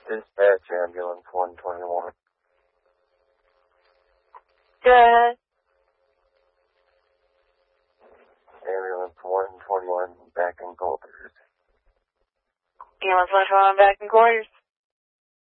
Dispatch ambulance 121. Good. Ambulance 121 back in quarters. Ambulance 121 back in quarters.